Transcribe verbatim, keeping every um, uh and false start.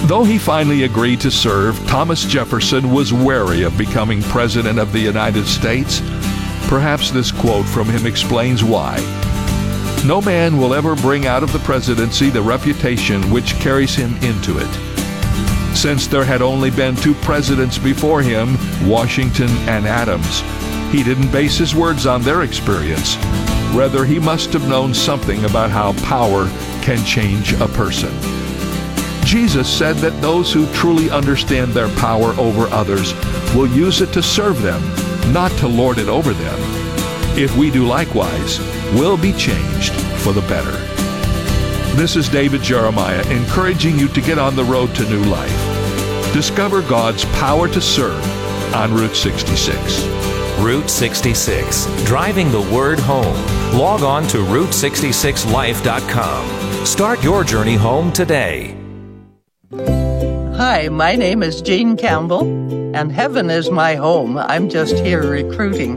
Though he finally agreed to serve, Thomas Jefferson was wary of becoming President of the United States. Perhaps this quote from him explains why. No man will ever bring out of the presidency the reputation which carries him into it. Since there had only been two presidents before him, Washington and Adams, he didn't base his words on their experience. Rather, he must have known something about how power can change a person. Jesus said that those who truly understand their power over others will use it to serve them, not to lord it over them. If we do likewise, we'll be changed for the better. This is David Jeremiah encouraging you to get on the road to new life. Discover God's power to serve on Route sixty-six. Route sixty-six, driving the word home. Log on to route sixty-six life dot com. Start your journey home today. Hi, my name is Jean Campbell, and heaven is my home. I'm just here recruiting.